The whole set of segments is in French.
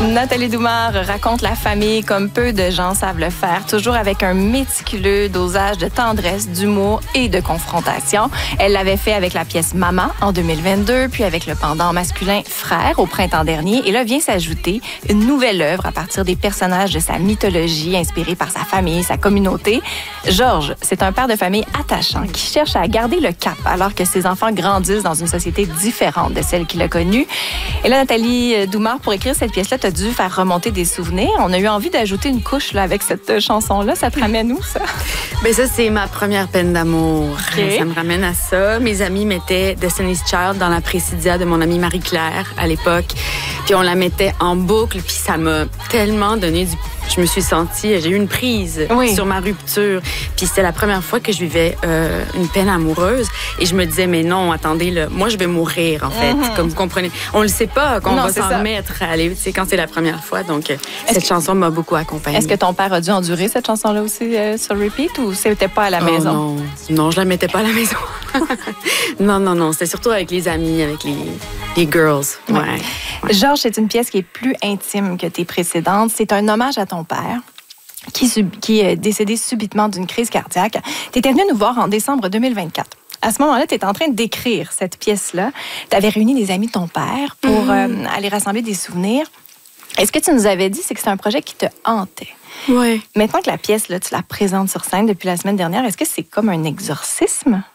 Nathalie Doumard raconte la famille comme peu de gens savent le faire, toujours avec un méticuleux dosage de tendresse, d'humour et de confrontation. Elle l'avait fait avec la pièce Maman en 2022, puis avec le pendant masculin Frère au printemps dernier. Et là vient s'ajouter une nouvelle œuvre à partir des personnages de sa mythologie, inspirée par sa famille, sa communauté. Georges, c'est un père de famille attachant qui cherche à garder le cap alors que ses enfants grandissent dans une société différente de celle qu'il a connue. Et là, Nathalie Doumard, pour écrire cette pièce-là, tu as dû faire remonter des souvenirs. On a eu envie d'ajouter une couche là, avec cette chanson-là. Ça te ramène où, ça? Ben ça, c'est ma première peine d'amour. Okay. Ça me ramène à ça. Mes amis mettaient Destiny's Child dans la Précidia de mon amie Marie-Claire à l'époque. Puis on la mettait en boucle. Puis ça m'a tellement donné du... Je me suis sentie... J'ai eu une prise sur ma rupture. Puis c'était la première fois que je vivais une peine amoureuse. Et je me disais, mais non, attendez, là, moi, je vais mourir, en fait. Comme vous comprenez. On le sait pas qu'on va s'en remettre quand c'est la première fois. Donc, cette chanson m'a beaucoup accompagnée. Est-ce que ton père a dû endurer cette chanson-là aussi sur repeat ou c'était pas à la maison? Non, je la mettais pas à la maison. non. C'était surtout avec les amis, avec les girls. Ouais. Georges, c'est une pièce qui est plus intime que tes précédentes. C'est un hommage à ton père qui est décédé subitement d'une crise cardiaque. Tu étais venu nous voir en décembre 2024. À ce moment-là, tu étais en train d'écrire cette pièce-là. Tu avais réuni des amis de ton père pour aller rassembler des souvenirs. Et ce que tu nous avais dit, c'est que c'est un projet qui te hantait. Oui. Maintenant que la pièce, là, tu la présentes sur scène depuis la semaine dernière, est-ce que c'est comme un exorcisme?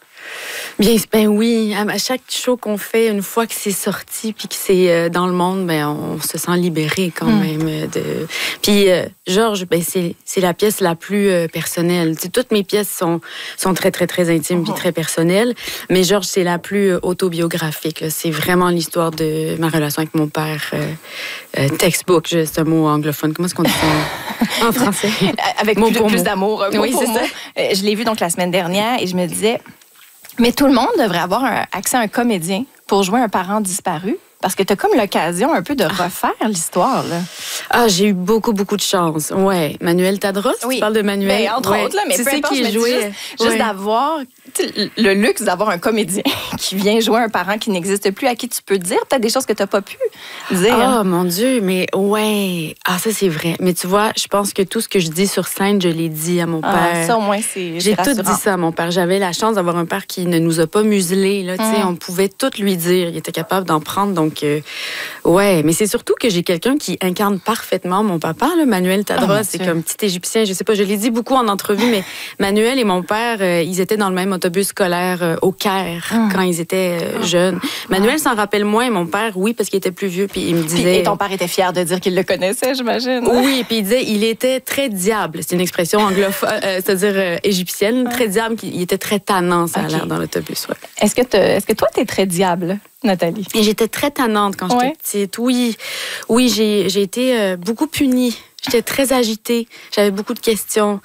Ben oui, à chaque show qu'on fait, une fois que c'est sorti puis que c'est dans le monde, ben on se sent libéré quand même. Puis Georges, ben c'est la pièce la plus personnelle. T'sais, toutes mes pièces sont très très très intimes puis très personnelles, mais Georges c'est la plus autobiographique. Là. C'est vraiment l'histoire de ma relation avec mon père. Textbook, c'est un mot anglophone. Comment est-ce qu'on dit ça en français? Avec plus d'amour. Oui, c'est ça. Je l'ai vu donc la semaine dernière et je me disais. Mais tout le monde devrait avoir accès à un comédien pour jouer un parent disparu. Parce que tu as comme l'occasion un peu de refaire l'histoire. Là. Ah, j'ai eu beaucoup de chance. Ouais. Manuel Tadros, tu parles de Manuel? Ben, entre autres, là, mais peu importe, qui jouait. Juste d'avoir le luxe d'avoir un comédien qui vient jouer un parent qui n'existe plus, à qui tu peux dire peut-être des choses que tu n'as pas pu dire. Oh, mon Dieu, mais ouais. Ah, ça, c'est vrai. Mais tu vois, je pense que tout ce que je dis sur scène, je l'ai dit à mon père. Ça, au moins, c'est J'ai tout dit ça à mon père. J'avais la chance d'avoir un père qui ne nous a pas muselés. Là, on pouvait tout lui dire. Il était capable d'en prendre. Donc, ouais. Mais c'est surtout que j'ai quelqu'un qui incarne parfaitement mon papa, là, Manuel Tadros. C'est comme petit Égyptien. Je sais pas, je l'ai dit beaucoup en entrevue, mais Manuel et mon père, ils étaient dans le même autobus scolaire au Caire quand ils étaient jeunes. Manuel s'en rappelle moins, mon père, oui, parce qu'il était plus vieux. Puis il me disait... Et ton père était fier de dire qu'il le connaissait, j'imagine. Oui, puis il disait il était très diable. C'est une expression anglophone, c'est-à-dire égyptienne. Très diable, il était très tannant, ça a l'air, dans l'autobus. Ouais. Est-ce que toi, t'es très diable, Nathalie? Et j'étais très tannante quand j'étais petite. Oui, j'ai été beaucoup punie. J'étais très agitée. J'avais beaucoup de questions.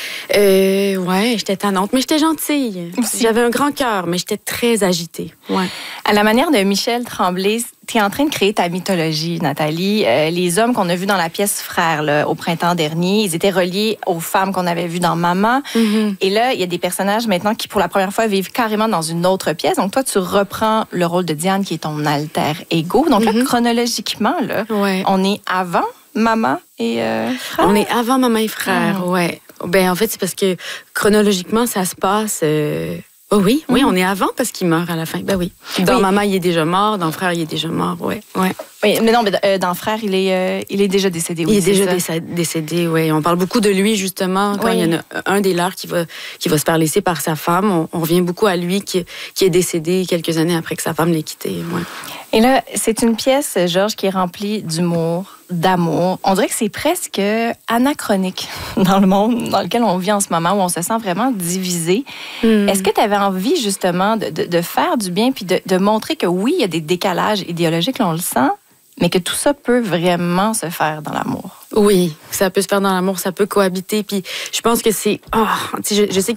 J'étais tannante, mais j'étais gentille. Aussi. J'avais un grand cœur, mais j'étais très agitée. Ouais. À la manière de Michel Tremblay, tu es en train de créer ta mythologie, Nathalie. Les hommes qu'on a vus dans la pièce Frères là, au printemps dernier, ils étaient reliés aux femmes qu'on avait vues dans Maman. Et là, il y a des personnages maintenant qui, pour la première fois, vivent carrément dans une autre pièce. Donc toi, tu reprends le rôle de Diane, qui est ton alter ego. Donc là, chronologiquement, là, on est avant Maman et Frères? On est avant Maman et Frères, ouais. Ben, en fait, c'est parce que chronologiquement, ça se passe... Oui, on est avant parce qu'il meurt à la fin. Ben oui. Dans Maman, il est déjà mort. Dans Frère, il est déjà mort. Ouais. Oui, mais non, mais dans Frère, il est déjà décédé. Oui, il est déjà décédé, oui. On parle beaucoup de lui, justement. Quand il y en a un des leurs qui va se faire laisser par sa femme, on revient beaucoup à lui qui est décédé quelques années après que sa femme l'ait quitté. Ouais. Et là, c'est une pièce, Georges, qui est remplie d'humour, d'amour. On dirait que c'est presque anachronique dans le monde dans lequel on vit en ce moment, où on se sent vraiment divisé. Est-ce que tu avais envie, justement, de faire du bien puis de montrer que oui, il y a des décalages idéologiques, là, on le sent, mais que tout ça peut vraiment se faire dans l'amour? Oui, ça peut se faire dans l'amour, ça peut cohabiter. Puis je pense que c'est... je sais